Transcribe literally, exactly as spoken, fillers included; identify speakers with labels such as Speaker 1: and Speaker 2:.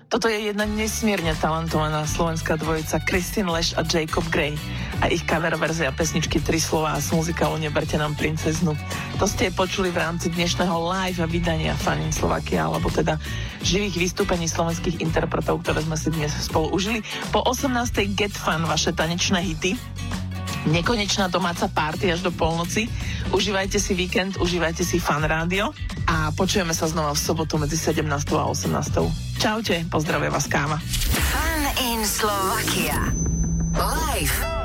Speaker 1: Toto je jedna nesmierne talentovaná slovenská dvojica Kristín Leš a Jacob Gray a ich cover verzia pesničky Tri slová z muzikálu Neberte nám princeznu. To ste počuli v rámci dnešného live vydania Fun in Slovakia, alebo teda živých vystúpení slovenských interpretov, ktoré sme si dnes spolu užili. Po osemnástej Get Fun, vaše tanečné hity. Nekonečná domáca party až do polnoci. Užívajte si víkend, užívajte si Fan Rádio a počujeme sa znova v sobotu medzi sedemnástou a osemnástou. Čaute, pozdravuje vás Káva.
Speaker 2: Fun in Slovakia. Live.